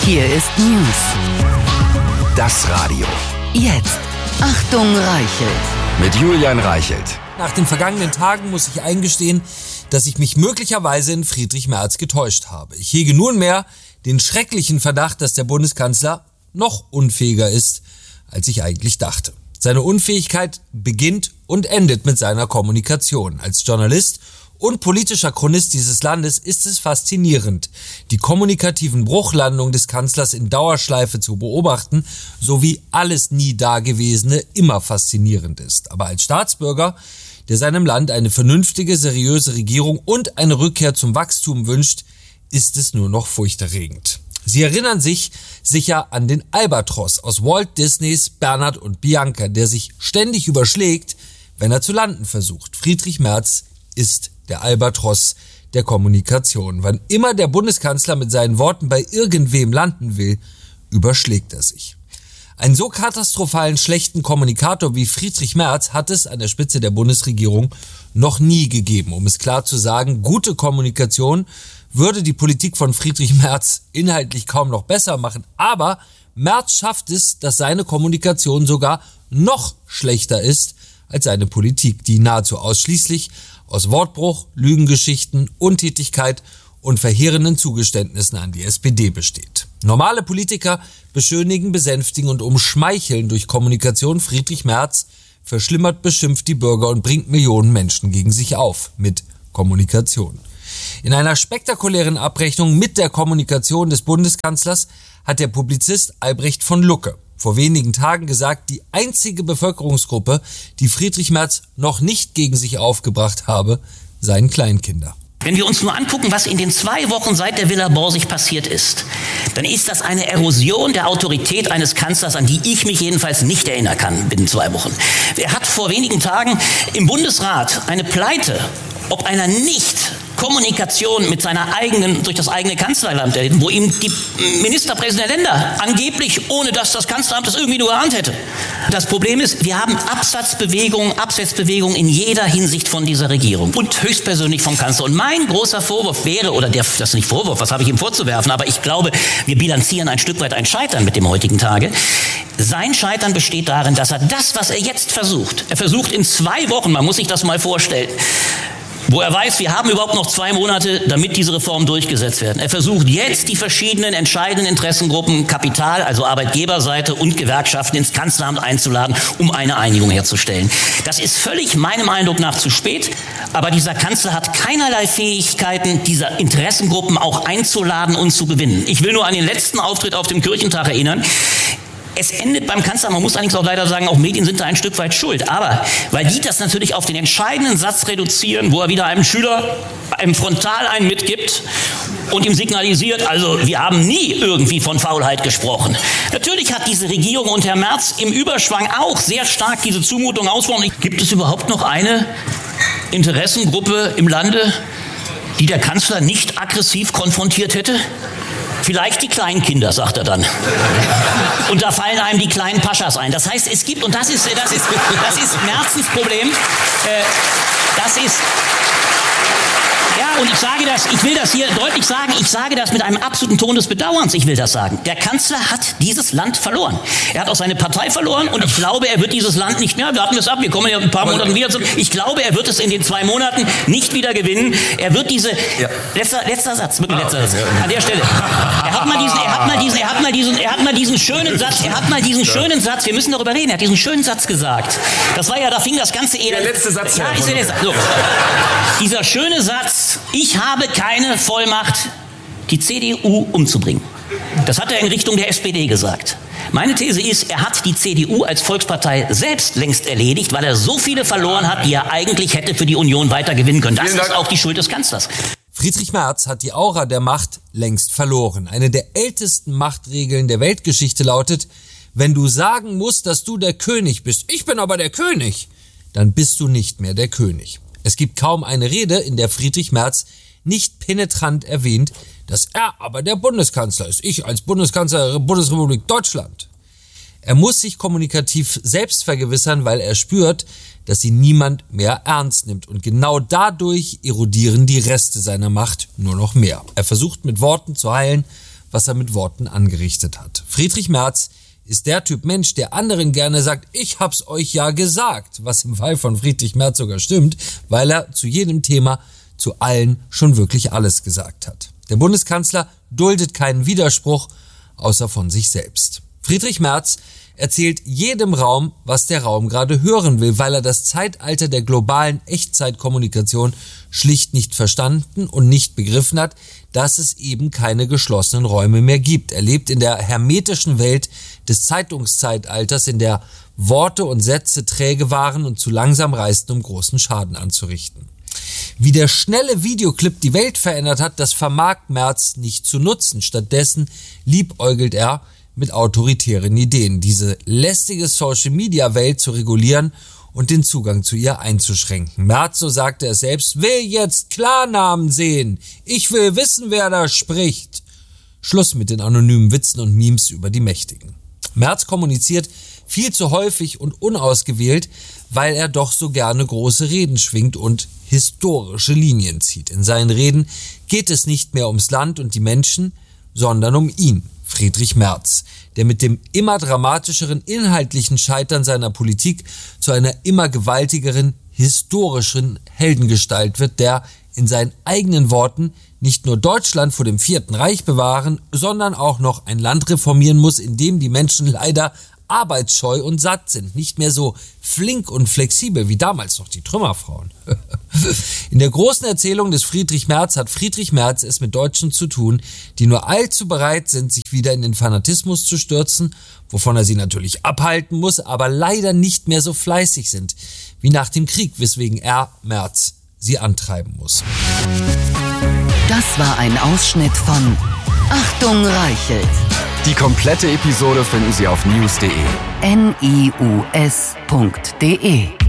Hier ist News. Das Radio. Jetzt. Achtung, Reichelt. Mit Julian Reichelt. Nach den vergangenen Tagen muss ich eingestehen, dass ich mich möglicherweise in Friedrich Merz getäuscht habe. Ich hege nunmehr den schrecklichen Verdacht, dass der Bundeskanzler noch unfähiger ist, als ich eigentlich dachte. Seine Unfähigkeit beginnt und endet mit seiner Kommunikation. Als Journalist und politischer Chronist dieses Landes ist es faszinierend, die kommunikativen Bruchlandungen des Kanzlers in Dauerschleife zu beobachten, sowie alles nie Dagewesene immer faszinierend ist. Aber als Staatsbürger, der seinem Land eine vernünftige, seriöse Regierung und eine Rückkehr zum Wachstum wünscht, ist es nur noch furchterregend. Sie erinnern sich sicher an den Albatros aus Walt Disneys Bernhard und Bianca, der sich ständig überschlägt, wenn er zu landen versucht. Friedrich Merz ist der Albatros der Kommunikation. Wann immer der Bundeskanzler mit seinen Worten bei irgendwem landen will, überschlägt er sich. Einen so katastrophalen schlechten Kommunikator wie Friedrich Merz hat es an der Spitze der Bundesregierung noch nie gegeben. Um es klar zu sagen, gute Kommunikation würde die Politik von Friedrich Merz inhaltlich kaum noch besser machen. Aber Merz schafft es, dass seine Kommunikation sogar noch schlechter ist als seine Politik, die nahezu ausschließlich aus Wortbruch, Lügengeschichten, Untätigkeit und verheerenden Zugeständnissen an die SPD besteht. Normale Politiker beschönigen, besänftigen und umschmeicheln durch Kommunikation. Friedrich Merz verschlimmert, beschimpft die Bürger und bringt Millionen Menschen gegen sich auf mit Kommunikation. In einer spektakulären Abrechnung mit der Kommunikation des Bundeskanzlers hat der Publizist Albrecht von Lucke vor wenigen Tagen gesagt, die einzige Bevölkerungsgruppe, die Friedrich Merz noch nicht gegen sich aufgebracht habe, seien Kleinkinder. Wenn wir uns nur angucken, was in den 2 Wochen seit der Villa Borsig passiert ist, dann ist das eine Erosion der Autorität eines Kanzlers, an die ich mich jedenfalls nicht erinnern kann binnen 2 Wochen. Er hat vor wenigen Tagen im Bundesrat eine Pleite, ob einer Nicht-Kommunikation mit seiner eigenen, durch das eigene Kanzlerland, wo ihm die Ministerpräsidenten der Länder angeblich, ohne dass das Kanzleramt das irgendwie nur geahnt hätte. Das Problem ist, wir haben Absetzbewegungen in jeder Hinsicht von dieser Regierung und höchstpersönlich vom Kanzler. Und mein großer Vorwurf wäre, das ist nicht Vorwurf, was habe ich ihm vorzuwerfen, aber ich glaube, wir bilanzieren ein Stück weit ein Scheitern mit dem heutigen Tage. Sein Scheitern besteht darin, dass er das, was er jetzt versucht in 2 Wochen, man muss sich das mal vorstellen, wo er weiß, wir haben überhaupt noch 2 Monate, damit diese Reformen durchgesetzt werden. Er versucht jetzt, die verschiedenen entscheidenden Interessengruppen, Kapital, also Arbeitgeberseite und Gewerkschaften ins Kanzleramt einzuladen, um eine Einigung herzustellen. Das ist völlig meinem Eindruck nach zu spät, aber dieser Kanzler hat keinerlei Fähigkeiten, diese Interessengruppen auch einzuladen und zu gewinnen. Ich will nur an den letzten Auftritt auf dem Kirchentag erinnern. Es endet beim Kanzler, man muss allerdings auch leider sagen, auch Medien sind da ein Stück weit schuld. Aber weil die das natürlich auf den entscheidenden Satz reduzieren, wo er wieder einem Schüler einem Frontal einen mitgibt und ihm signalisiert, also wir haben nie irgendwie von Faulheit gesprochen. Natürlich hat diese Regierung und Herr Merz im Überschwang auch sehr stark diese Zumutung ausgesprochen. Gibt es überhaupt noch eine Interessengruppe im Lande, die der Kanzler nicht aggressiv konfrontiert hätte? Vielleicht die Kleinkinder, sagt er dann. Und da fallen einem die kleinen Paschas ein. Das heißt, es gibt, und das ist Merzens Problem, und ich will das hier deutlich sagen, ich sage das mit einem absoluten Ton des Bedauerns, ich will das sagen. Der Kanzler hat dieses Land verloren. Er hat auch seine Partei verloren und ich glaube, er wird dieses Land nicht mehr, warten wir es ab, wir kommen ja in ein paar Monaten wieder zurück. Ich glaube, er wird es in den 2 Monaten nicht wieder gewinnen. Er wird letzter Satz, wirklich letzter Satz, an der Stelle. Er hat mal diesen schönen Satz, wir müssen darüber reden, er hat diesen schönen Satz gesagt. Das war ja, da fing das ganze Elend. Der letzte Satz. Ja, ist der letzte. So. Dieser schöne Satz, ich habe keine Vollmacht, die CDU umzubringen. Das hat er in Richtung der SPD gesagt. Meine These ist, er hat die CDU als Volkspartei selbst längst erledigt, weil er so viele verloren hat, die er eigentlich hätte für die Union weiter gewinnen können. Das ist auch die Schuld des Kanzlers. Friedrich Merz hat die Aura der Macht längst verloren. Eine der ältesten Machtregeln der Weltgeschichte lautet, wenn du sagen musst, dass du der König bist, ich bin aber der König, dann bist du nicht mehr der König. Es gibt kaum eine Rede, in der Friedrich Merz nicht penetrant erwähnt, dass er aber der Bundeskanzler ist. Ich als Bundeskanzler der Bundesrepublik Deutschland. Er muss sich kommunikativ selbst vergewissern, weil er spürt, dass ihn niemand mehr ernst nimmt. Und genau dadurch erodieren die Reste seiner Macht nur noch mehr. Er versucht mit Worten zu heilen, was er mit Worten angerichtet hat. Friedrich Merz ist der Typ Mensch, der anderen gerne sagt, ich hab's euch ja gesagt, was im Fall von Friedrich Merz sogar stimmt, weil er zu jedem Thema, zu allen schon wirklich alles gesagt hat. Der Bundeskanzler duldet keinen Widerspruch, außer von sich selbst. Friedrich Merz erzählt jedem Raum, was der Raum gerade hören will, weil er das Zeitalter der globalen Echtzeitkommunikation schlicht nicht verstanden und nicht begriffen hat, dass es eben keine geschlossenen Räume mehr gibt. Er lebt in der hermetischen Welt des Zeitungszeitalters, in der Worte und Sätze träge waren und zu langsam reisten, um großen Schaden anzurichten. Wie der schnelle Videoclip die Welt verändert hat, das vermag Merz nicht zu nutzen. Stattdessen liebäugelt er mit autoritären Ideen, diese lästige Social-Media-Welt zu regulieren und den Zugang zu ihr einzuschränken. Merz, so sagte er selbst, will jetzt Klarnamen sehen. Ich will wissen, wer da spricht. Schluss mit den anonymen Witzen und Memes über die Mächtigen. Merz kommuniziert viel zu häufig und unausgewählt, weil er doch so gerne große Reden schwingt und historische Linien zieht. In seinen Reden geht es nicht mehr ums Land und die Menschen, sondern um ihn, Friedrich Merz, der mit dem immer dramatischeren inhaltlichen Scheitern seiner Politik zu einer immer gewaltigeren historischen Heldengestalt wird, der in seinen eigenen Worten nicht nur Deutschland vor dem Vierten Reich bewahren, sondern auch noch ein Land reformieren muss, in dem die Menschen leider arbeitsscheu und satt sind, nicht mehr so flink und flexibel wie damals noch die Trümmerfrauen. In der großen Erzählung des Friedrich Merz hat Friedrich Merz es mit Deutschen zu tun, die nur allzu bereit sind, sich wieder in den Fanatismus zu stürzen, wovon er sie natürlich abhalten muss, aber leider nicht mehr so fleißig sind wie nach dem Krieg, weswegen er, Merz, sie antreiben muss. Das war ein Ausschnitt von Achtung Reichelt. Die komplette Episode finden Sie auf news.de. NIUS.de